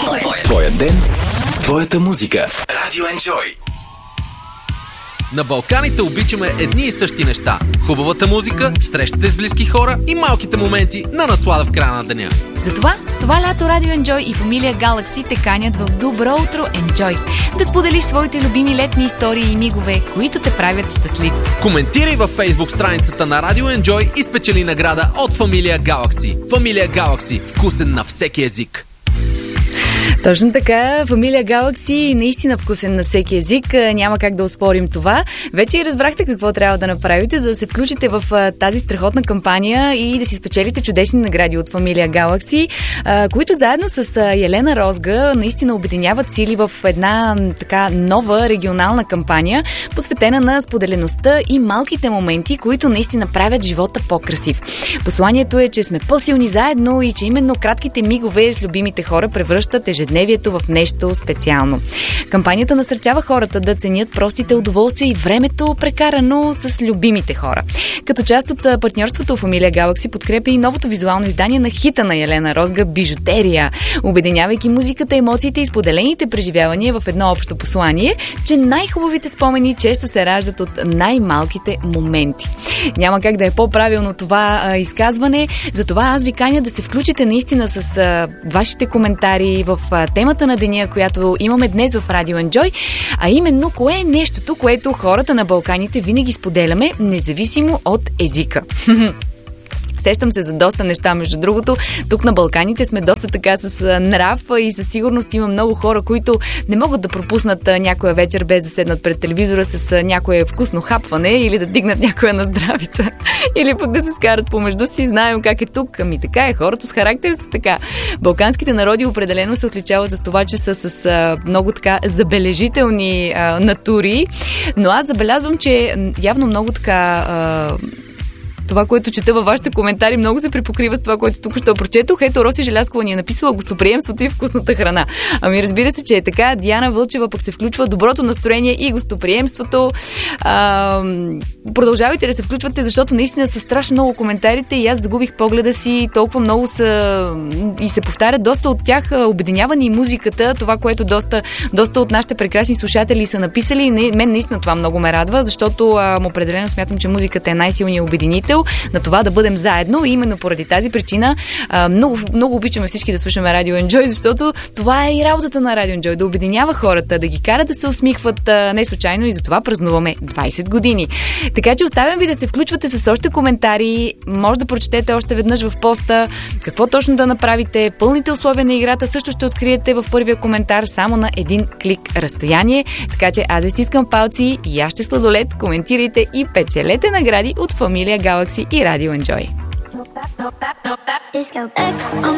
Твоя ден, твоята музика. Радио Enjoy. На Балканите обичаме едни и същи неща. Хубавата музика, срещите с близки хора и малките моменти на наслада в края на деня. Затова това лято Радио Enjoy и фамилия Galaxy те канят в Добро утро Enjoy. Да споделиш своите любими летни истории и мигове, които те правят щастлив. Коментирай във Facebook страницата на Радио Enjoy и спечели награда от фамилия Galaxy. Фамилия Galaxy. Вкусен на всеки език. Точно така, фамилия Galaxy наистина вкусен на всеки език, няма как да оспорим това. Вече и разбрахте какво трябва да направите, за да се включите в тази страхотна кампания и да си спечелите чудесни награди от фамилия Galaxy, които заедно с Елена Розга наистина обединяват сили в една така нова регионална кампания, посветена на споделеността и малките моменти, които наистина правят живота по-красив. Посланието е, че сме по-силни заедно и че именно кратките мигове с любимите хора превръщат ежедневието в нещо специално. Кампанията насърчава хората да ценят простите удоволствия и времето, прекарано с любимите хора. Като част от партньорството фамилия Galaxy подкрепя и новото визуално издание на хита на Елена Розга "Бижутерия", обединявайки музиката, емоциите и споделените преживявания в едно общо послание, че най-хубавите спомени често се раждат от най-малките моменти. Няма как да е по-правилно това изказване, затова аз ви каня да се включите наистина с вашите коментари в темата на деня, която имаме днес в Радио Enjoy, а именно кое е нещото, което хората на Балканите винаги споделяме, независимо от езика. Сещам се за доста неща, между другото. Тук на Балканите сме доста така с нрав и със сигурност има много хора, които не могат да пропуснат някоя вечер без да седнат пред телевизора с някое вкусно хапване или да дигнат някоя на здравица. Или пък да се скарат помежду си. Знаем как е тук. Ами така е, хората с характер са така. Балканските народи определено се отличават за това, че са с много така забележителни натури. Но аз забелязвам, че явно много така... това, което чета във вашите коментари, много се припокрива с това, което тук ще прочетох. Ето, Роси Желязкова ни е написала гостоприемството и вкусната храна. Ами разбира се, че е така. Диана Вълчева пък се включва доброто настроение и гостоприемството. Продължавайте да се включвате, защото наистина са страшно много коментарите и аз загубих погледа си. Толкова много са и се повтарят доста от тях. Обединявани и музиката, това, което доста от нашите прекрасни слушатели са написали. Мен наистина това много ме радва, защото определено смятам, че музиката е най-силният обединител на това да бъдем заедно и именно поради тази причина много, много обичаме всички да слушаме Радио Enjoy, защото това е и работата на Радио Enjoy, да обединява хората, да ги кара да се усмихват не случайно и затова празнуваме 20 години. Така че оставям ви да се включвате с още коментари, може да прочетете още веднъж в поста какво точно да направите, пълните условия на играта също ще откриете в първия коментар само на един клик разстояние, така че аз ви стискам палци, яжте сладолед, коментирайте и печелете награди от фамилия Galaxy и Радио Enjoy.